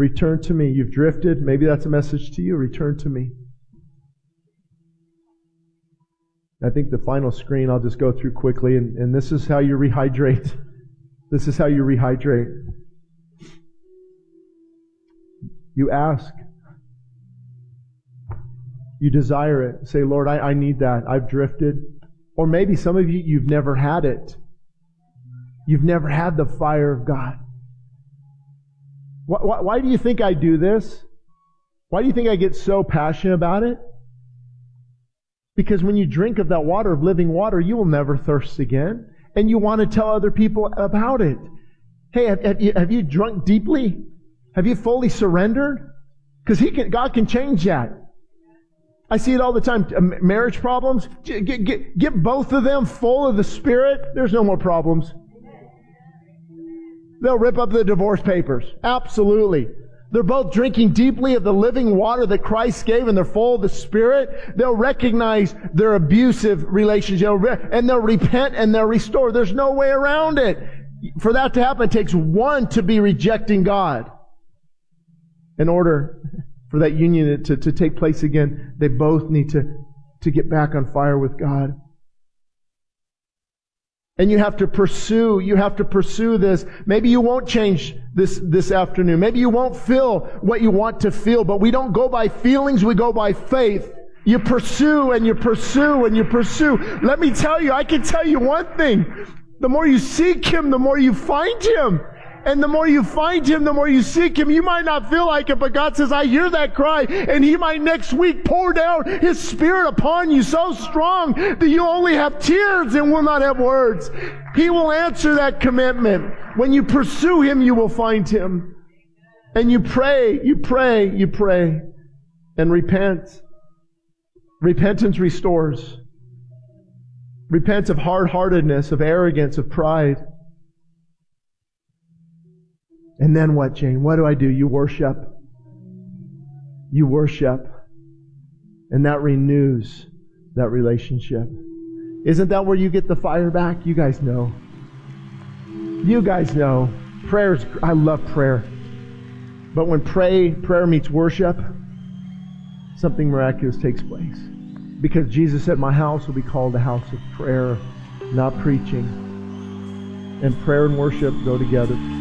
Return to me. You've drifted. Maybe that's a message to you. Return to me. I think the final screen I'll just go through quickly, and this is how you rehydrate. This is how you rehydrate. You ask. You desire it. Say, Lord, I need that. I've drifted. Or maybe some of you, you've never had it. You've never had the fire of God. Why do you think I do this? Why do you think I get so passionate about it? Because when you drink of that water, of living water, you will never thirst again. And you want to tell other people about it. Hey, have you drunk deeply? Have you fully surrendered? Because God can change that. I see it all the time. Marriage problems. Get both of them full of the Spirit. There's no more problems. They'll rip up the divorce papers. Absolutely. They're both drinking deeply of the living water that Christ gave, and they're full of the Spirit. They'll recognize their abusive relationship, and they'll repent and they'll restore. There's no way around it. For that to happen, it takes one to be rejecting God. In order for that union to take place again, they both need to get back on fire with God. And you have to pursue this. Maybe you won't change this afternoon. Maybe you won't feel what you want to feel, but we don't go by feelings, we go by faith. You pursue and you pursue and you pursue. Let me tell you, I can tell you one thing. The more you seek Him, the more you find Him. And the more you find Him, the more you seek Him. You might not feel like it, but God says, I hear that cry. And He might next week pour down His Spirit upon you so strong that you only have tears and will not have words. He will answer that commitment. When you pursue Him, you will find Him. And you pray. And repent. Repentance restores. Repent of hard-heartedness, of arrogance, of pride. And then what, Jane? What do? You worship. You worship. And that renews that relationship. Isn't that where you get the fire back? You guys know. You guys know. I love prayer. But when prayer meets worship, something miraculous takes place. Because Jesus said, my house will be called a house of prayer, not preaching. And prayer and worship go together.